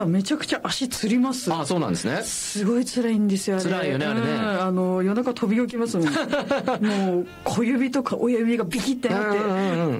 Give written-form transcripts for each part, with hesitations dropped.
めちゃくちゃ足つります。 あ、そうなんですね。 すごい辛いんですよ、あれ。 辛いよね、あれね。 夜中飛び起きますもん。もう小指とか親指がビキってなって、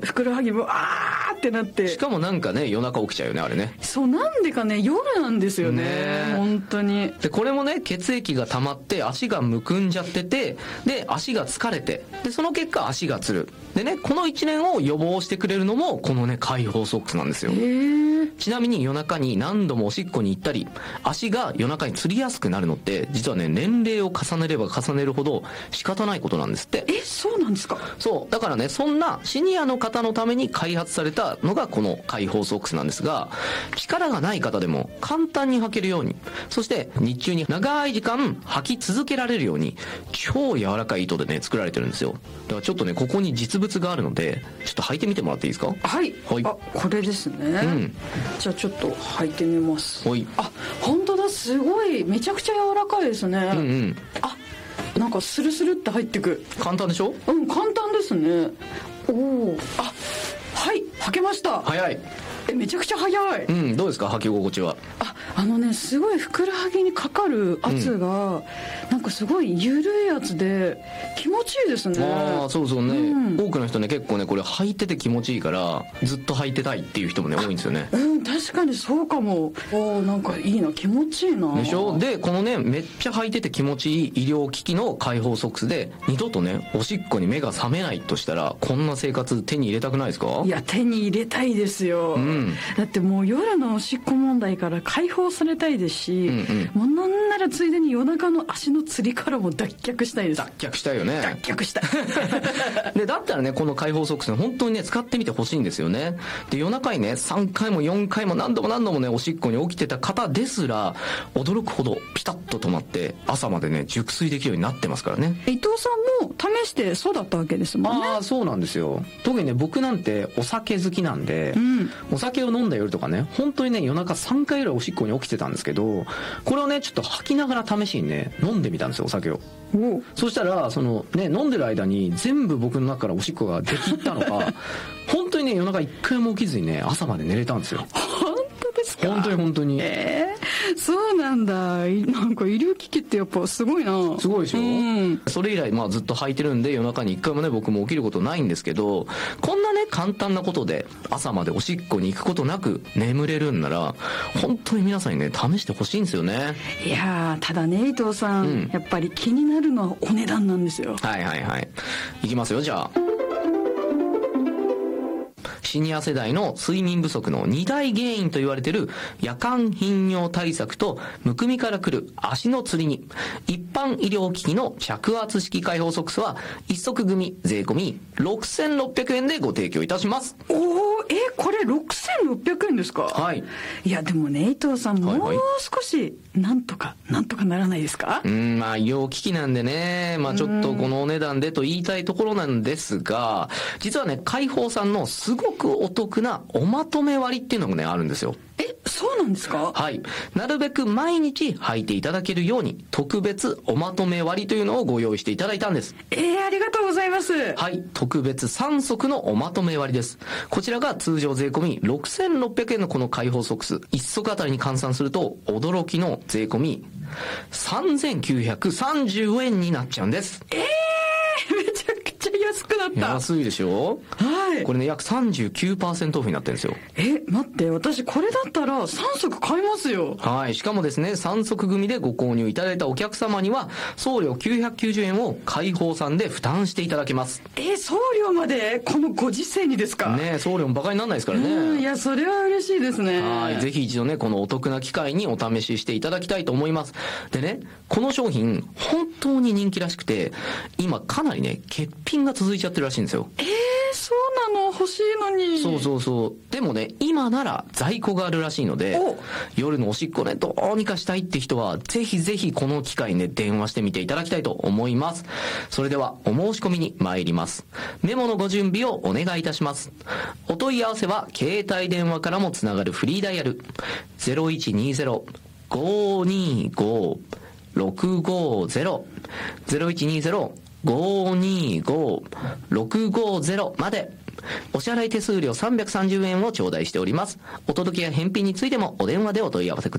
ふくらはぎもあーってなって。 しかもなんかね、夜中起きちゃうよね、あれね。 そう、なんでかね、夜なんですよね。本当に。 で、これもね、血液が溜まって足がむくんじゃってて、で、足が疲れて、で、その結果足がつる。でね、この一連を予防してくれるのも、このね、解放ソックスなんですよ。ちなみに夜中に何度もおしっこに行ったり、足が夜中につりやすくなるのって、実はね、年齢を重ねれば重ねるほど仕方ないことなんですって。 そうなんですか？ そう。だからね、そんなシニアの方のために開発されたのがこの解放ソックスなんですが、力がない方でも簡単に履けるように、そして日中に長い時間履き続けられるように、超柔らかい糸でね、作られてるんですよ。だからちょっとね、ここに実物があるので、ちょっと履いてみてもらっていいですか？ はい。 はい。 あ、これですね。じゃあちょっと履いてみます。 はい。 あ、本当だ、すごい、めちゃくちゃ柔らかいですね。あ、なんかスルスルって入ってく。 簡単でしょ？ 簡単ですね。おお。あ、はい、履けました。 早い。 めちゃくちゃ早い。 どうですか、履き心地は？ すごいふくらはぎにかかる圧が、なんかすごい緩い圧で気持ちいいですね。 そうそうね、多くの人ね、結構ね、これ履いてて気持ちいいからずっと履いてたいっていう人もね、多いんですよね。 確かにそうかも。なんかいいな、気持ちいいな。 でしょ？で、このね、めっちゃ履いてて気持ちいい医療機器の解放ソックスで、二度とね、おしっこに目が覚めないとしたら、こんな生活手に入れたくないですか？ いや、手に入れたいですよ。だってもう夜のおしっこ問題から解放されたいですし、もうなんならついでに夜中の足のつりからも脱却したいです。 脱却したいよね。 脱却したい。 で、だったらね、この解放ソックス本当にね、使ってみてほしいんですよね。で、夜中にね、3回も4回も何度も何度もね、おしっこに起きてた方ですら、驚くほどピタッと止まって、朝までね、熟睡できるようになってますからね。 伊藤さんも試してそうだったわけですもんね。 そうなんですよ。特にね、僕なんてお酒好きなんで、お酒を飲んだ夜とかね、本当にね、夜中3回ぐらいおしっこに起きてたんですけど、これをね、ちょっと吐きながら試しにね、飲んでみたんですよ、お酒を。そしたら、飲んでる間に全部僕の中からおしっこができったのか、本当にね、夜中1回も起きずにね、朝まで寝れたんですよ。 本当ですか？ 本当に。 そうなんだ。なんか医療機器ってやっぱすごいな。 すごいでしょ？それ以来、ずっと履いてるんで、夜中に1回もね、僕も起きることないんですけど、こんなね、簡単なことで朝までおしっこに行くことなく眠れるんなら、本当に皆さんにね、試してほしいんですよね。 いやー、ただね、伊藤さん、やっぱり気になるのはお値段なんですよ。 いきますよ、じゃあ。シニア世代の睡眠不足の2大原因と言われている夜間頻尿対策とむくみから来る足のつりに、一般医療機器の着圧式解放ソックスは一足組税込み6600円でご提供いたします。 これ6600円ですか？ はい。 いや、でもね、伊藤さん、もう少しなんとかならないですか？ 医療機器なんでね、ちょっとこのお値段でと言いたいところなんですが、実はね、解放さんのすごくお得なおまとめ割っていうのがね、あるんですよ。 そうなんですか？ はい。なるべく毎日履いていただけるように、特別おまとめ割というのをご用意していただいたんです。 ありがとうございます。 はい。特別3足のおまとめ割です。こちらが通常税込み6600円のこの解放ソックス。1足あたりに換算すると、驚きの税込み3930円になっちゃうんです。 めちゃくちゃ安くなった。 安いでしょ？はい。これね、約 39% オフになってるんですよ。 待って、私これだったら3足買いますよ。 はい。しかもですね、3足組でご購入いただいたお客様には、送料990円を解放さんで負担していただけます。 送料までこのご時世にですか？ ね、送料もバカにならないですからね。 いや、それは嬉しいですね。 はい。ぜひ一度ね、このお得な機会にお試ししていただきたいと思います。でね、この商品、本当に人気らしくて、今かなりね、欠品が続いちゃってるらしいんですよ。 そうなの？欲しいのに。 そう。でもね、今なら在庫があるらしいので、夜のおしっこね、どうにかしたいって人は、ぜひぜひこの機会ね、電話してみていただきたいと思います。それでは、お申し込みに参ります。メモのご準備をお願いいたします。お問い合わせは、携帯電話からもつながるフリーダイヤル、0120-525-650、0120-525-650まで。お支払い手数料330円を頂戴しております。お届けや返品についてもお電話でお問い合わせください。